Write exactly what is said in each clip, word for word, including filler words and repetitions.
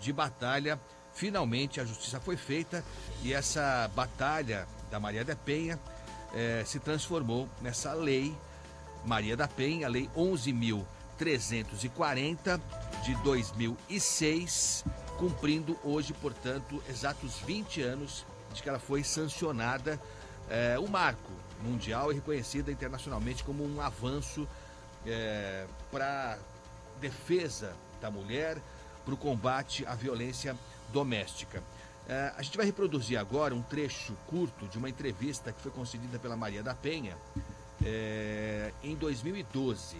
de batalha. Finalmente a justiça foi feita e essa batalha da Maria da Penha eh, se transformou nessa lei Maria da Penha, a lei onze mil trezentos e quarenta de dois mil e seis, cumprindo hoje, portanto, exatos vinte anos de que ela foi sancionada, é, um marco mundial e reconhecida internacionalmente como um avanço é, para defesa da mulher, para o combate à violência doméstica. É, a gente vai reproduzir agora um trecho curto de uma entrevista que foi concedida pela Maria da Penha é, em dois mil e doze.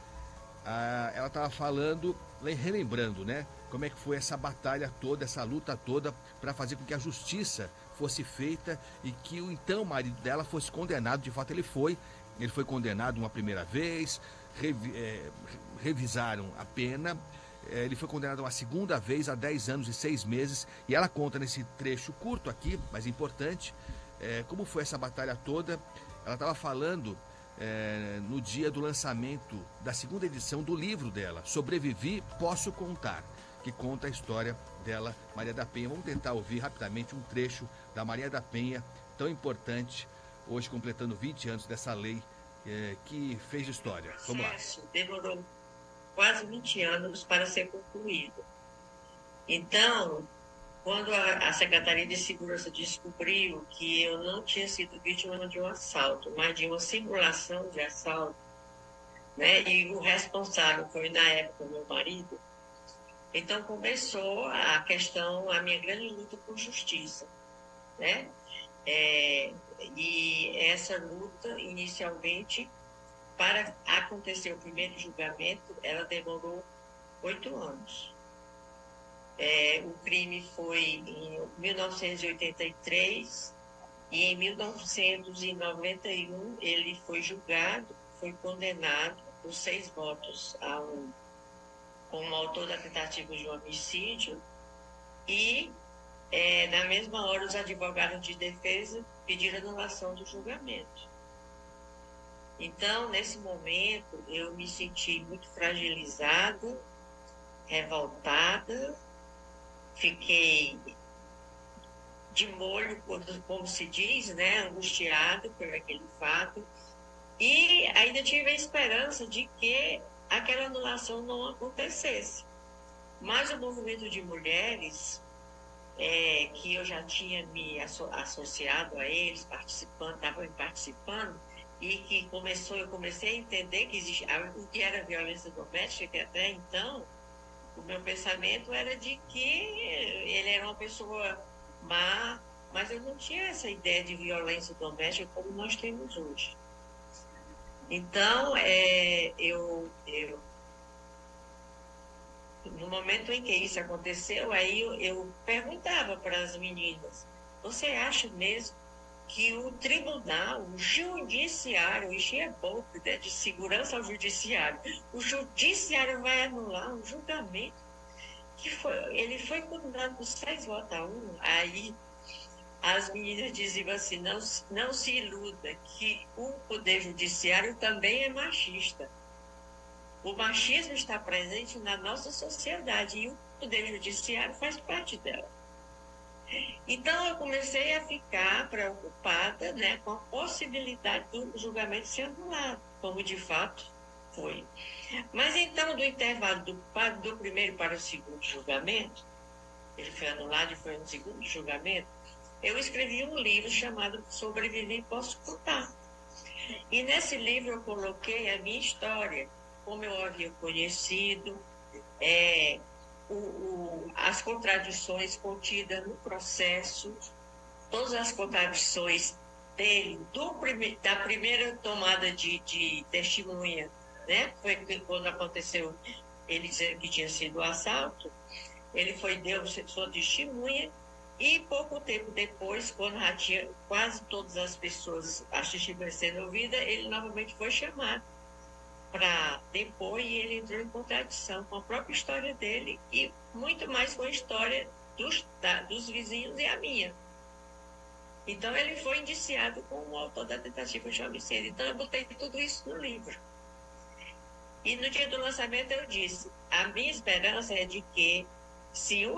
Ah, ela estava falando, relembrando, né, como é que foi essa batalha toda, essa luta toda para fazer com que a justiça fosse feita e que o então marido dela fosse condenado. De fato ele foi, ele foi condenado uma primeira vez, revi, é, revisaram a pena, é, ele foi condenado uma segunda vez a dez anos e seis meses e ela conta nesse trecho curto aqui, mas importante, é, como foi essa batalha toda. Ela estava falando É, no dia do lançamento da segunda edição do livro dela, Sobrevivi, Posso Contar, que conta a história dela, Maria da Penha. Vamos tentar ouvir rapidamente um trecho da Maria da Penha, tão importante, hoje completando vinte anos dessa lei é, que fez história. Vamos lá. Demorou quase vinte anos para ser concluído. Então, quando a, a Secretaria de Segurança descobriu que eu não tinha sido vítima de um assalto, mas de uma simulação de assalto, né, e o responsável foi, na época, meu marido, então começou a questão, a minha grande luta por justiça, né? É, e essa luta, inicialmente, para acontecer o primeiro julgamento, ela demorou oito anos. É, o crime foi em mil novecentos e oitenta e três e em mil novecentos e noventa e um ele foi julgado, foi condenado por seis votos a um, como autor da tentativa de homicídio e é, na mesma hora os advogados de defesa pediram anulação do julgamento. Então, nesse momento, eu me senti muito fragilizada, revoltada, fiquei de molho, como se diz, né, angustiado por aquele fato, e ainda tive a esperança de que aquela anulação não acontecesse. Mas o movimento de mulheres, é, que eu já tinha me asso associado a eles, participando, estavam participando, e que começou, eu comecei a entender que existe, o que era violência doméstica, que até então o meu pensamento era de que ele era uma pessoa má, mas eu não tinha essa ideia de violência doméstica como nós temos hoje. Então, é, eu, eu, no momento em que isso aconteceu, aí eu, eu perguntava para as meninas, você acha mesmo que o tribunal, o judiciário, enchia a boca, né, de segurança ao judiciário, o judiciário vai anular um julgamento que foi, ele foi condenado por seis votos a um. Aí as meninas diziam assim, não, não se iluda que o poder judiciário também é machista. O machismo está presente na nossa sociedade e o poder judiciário faz parte dela. Então, eu comecei a ficar preocupada, né, com a possibilidade do julgamento ser anulado, como de fato foi. Mas então, do intervalo do, do primeiro para o segundo julgamento, ele foi anulado e foi no segundo julgamento, eu escrevi um livro chamado Sobrevivi, Posso Contar. E nesse livro eu coloquei a minha história, como eu havia conhecido, é, O, o, as contradições contidas no processo, todas as contradições dele, do prime, da primeira tomada de, de testemunha, né? Foi quando aconteceu, ele dizendo que tinha sido o assalto, ele foi, deu sua testemunha, e pouco tempo depois, quando já tinha quase todas as pessoas, as testemunhas sendo ouvidas, ele novamente foi chamado para depor e ele entrou em contradição com a própria história dele e muito mais com a história dos, da, dos vizinhos e a minha. Então, ele foi indiciado como autor da tentativa de homicídio. Então, eu botei tudo isso no livro. E no dia do lançamento eu disse, a minha esperança é de que, se o